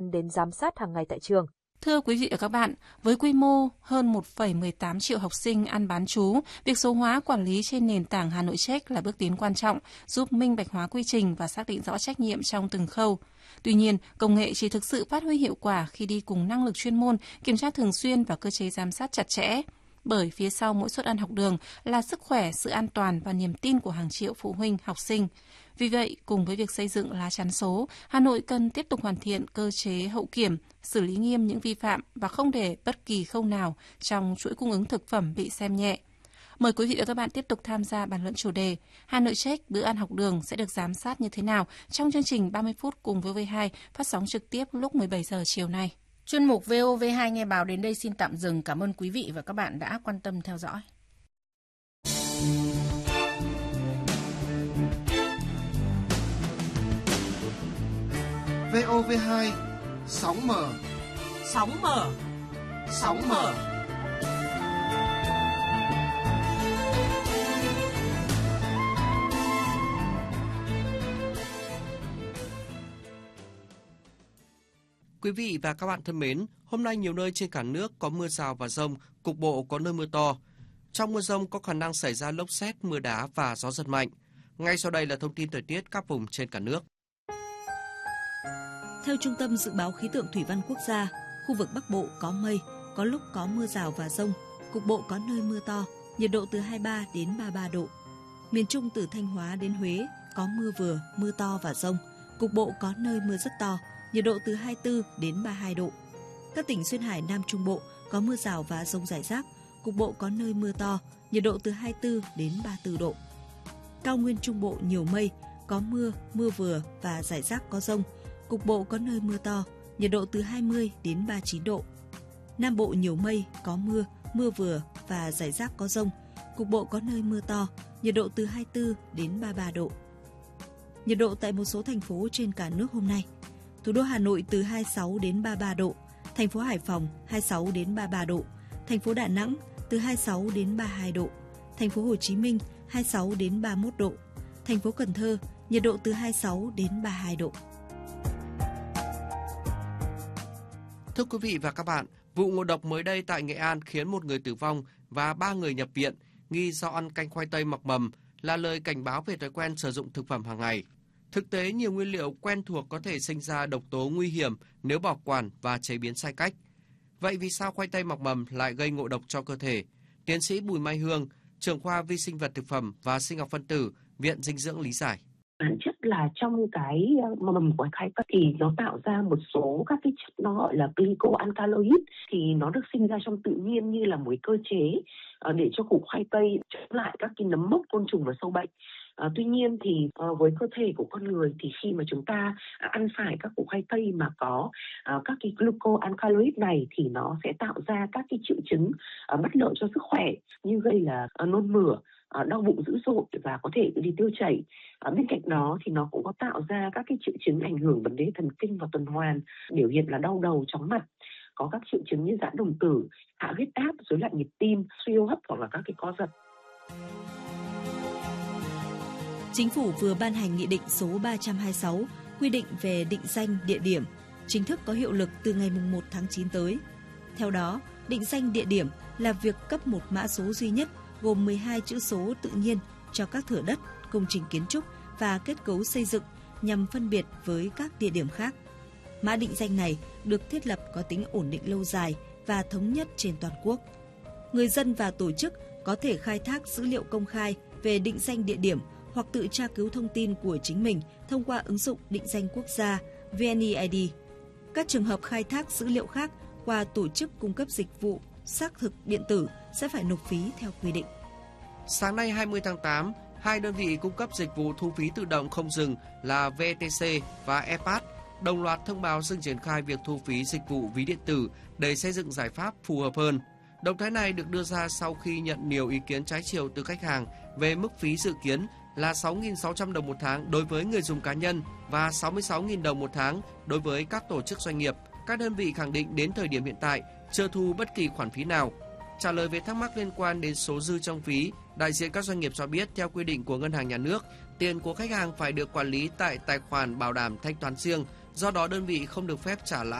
viên đến giám sát hàng ngày tại trường. Thưa quý vị và các bạn, với quy mô hơn 1,18 triệu học sinh ăn bán trú, việc số hóa quản lý trên nền tảng Hà Nội Check là bước tiến quan trọng, giúp minh bạch hóa quy trình và xác định rõ trách nhiệm trong từng khâu. Tuy nhiên, công nghệ chỉ thực sự phát huy hiệu quả khi đi cùng năng lực chuyên môn, kiểm tra thường xuyên và cơ chế giám sát chặt chẽ. Bởi phía sau mỗi suất ăn học đường là sức khỏe, sự an toàn và niềm tin của hàng triệu phụ huynh, học sinh. Vì vậy, cùng với việc xây dựng lá chắn số, Hà Nội cần tiếp tục hoàn thiện cơ chế hậu kiểm, xử lý nghiêm những vi phạm và không để bất kỳ khâu nào trong chuỗi cung ứng thực phẩm bị xem nhẹ. Mời quý vị và các bạn tiếp tục tham gia bàn luận chủ đề Hà Nội Check bữa ăn học đường sẽ được giám sát như thế nào trong chương trình 30 phút cùng VV2 phát sóng trực tiếp lúc 17 giờ chiều nay. Chuyên mục VOV2 nghe báo đến đây xin tạm dừng. Cảm ơn quý vị và các bạn đã quan tâm theo dõi. VOV2 sóng mở. Sóng mở. Sóng mở. Quý vị và các bạn thân mến, hôm nay nhiều nơi trên cả nước có mưa rào và dông, cục bộ có nơi mưa to. Trong mưa dông có khả năng xảy ra lốc sét, mưa đá và gió giật mạnh. Ngay sau đây là thông tin thời tiết các vùng trên cả nước. Theo Trung tâm Dự báo Khí tượng Thủy văn Quốc gia, khu vực Bắc Bộ có mây, có lúc có mưa rào và dông, cục bộ có nơi mưa to, nhiệt độ từ 23 đến 33 độ. Miền Trung từ Thanh Hóa đến Huế có mưa vừa, mưa to và dông, cục bộ có nơi mưa rất to, nhiệt độ từ 24 đến 32 độ. Các tỉnh Duyên Hải Nam Trung Bộ có mưa rào và dông rải rác, cục bộ có nơi mưa to, nhiệt độ từ 24 đến 34 độ. Cao Nguyên Trung Bộ nhiều mây, có mưa, mưa vừa và rải rác có dông, cục bộ có nơi mưa to, nhiệt độ từ 20 đến 39 độ. Nam Bộ nhiều mây, có mưa, mưa vừa và rải rác có dông, cục bộ có nơi mưa to, nhiệt độ từ 24 đến 33 độ. Nhiệt độ tại một số thành phố trên cả nước hôm nay: thủ đô Hà Nội từ 26 đến 33 độ, thành phố Hải Phòng 26 đến 33 độ, thành phố Đà Nẵng từ 26 đến 32 độ, thành phố Hồ Chí Minh 26 đến 31 độ, thành phố Cần Thơ nhiệt độ từ 26 đến 32 độ. Thưa quý vị và các bạn, vụ ngộ độc mới đây tại Nghệ An khiến một người tử vong và 3 người nhập viện nghi do ăn canh khoai tây mọc mầm là lời cảnh báo về thói quen sử dụng thực phẩm hàng ngày. Thực tế, nhiều nguyên liệu quen thuộc có thể sinh ra độc tố nguy hiểm nếu bảo quản và chế biến sai cách. Vậy vì sao khoai tây mọc mầm lại gây ngộ độc cho cơ thể? Tiến sĩ Bùi Mai Hương, trưởng khoa vi sinh vật thực phẩm và sinh học phân tử, Viện Dinh dưỡng lý giải. Bản chất là trong cái mầm của khoai tây thì nó tạo ra một số các cái chất nó gọi là glycoalkaloid, thì nó được sinh ra trong tự nhiên như là một cơ chế để cho củ khoai tây chống lại các cái nấm mốc, côn trùng và sâu bệnh. Tuy nhiên thì với cơ thể của con người thì khi mà chúng ta ăn phải các củ khoai tây mà có các cái glucoalkaloid này thì nó sẽ tạo ra các cái triệu chứng bất lợi cho sức khỏe như gây là nôn mửa, đau bụng dữ dội và có thể đi tiêu chảy. Bên cạnh đó thì nó cũng có tạo ra các cái triệu chứng ảnh hưởng vấn đề thần kinh và tuần hoàn, biểu hiện là đau đầu, chóng mặt, có các triệu chứng như giãn đồng tử, hạ huyết áp, rối loạn nhịp tim, suy hô hấp hoặc là các cái co giật. Chính phủ vừa ban hành Nghị định số 326 quy định về định danh địa điểm, chính thức có hiệu lực từ ngày 1 tháng 9 tới. Theo đó, định danh địa điểm là việc cấp một mã số duy nhất gồm 12 chữ số tự nhiên cho các thửa đất, công trình kiến trúc và kết cấu xây dựng nhằm phân biệt với các địa điểm khác. Mã định danh này được thiết lập có tính ổn định lâu dài và thống nhất trên toàn quốc. Người dân và tổ chức có thể khai thác dữ liệu công khai về định danh địa điểm hoặc tự tra cứu thông tin của chính mình thông qua ứng dụng định danh quốc gia VNeID. Các trường hợp khai thác dữ liệu khác qua tổ chức cung cấp dịch vụ xác thực điện tử sẽ phải nộp phí theo quy định. Sáng nay 20 tháng 8, hai đơn vị cung cấp dịch vụ thu phí tự động không dừng là VTC và EPAS đồng loạt thông báo dừng triển khai việc thu phí dịch vụ ví điện tử để xây dựng giải pháp phù hợp hơn. Động thái này được đưa ra sau khi nhận nhiều ý kiến trái chiều từ khách hàng về mức phí dự kiến là 6.600 đồng một tháng đối với người dùng cá nhân và 66.000 đồng một tháng đối với các tổ chức doanh nghiệp. Các đơn vị khẳng định đến thời điểm hiện tại chưa thu bất kỳ khoản phí nào. Trả lời về thắc mắc liên quan đến số dư trong phí, đại diện các doanh nghiệp cho biết theo quy định của Ngân hàng Nhà nước, tiền của khách hàng phải được quản lý tại tài khoản bảo đảm thanh toán riêng, do đó đơn vị không được phép trả lãi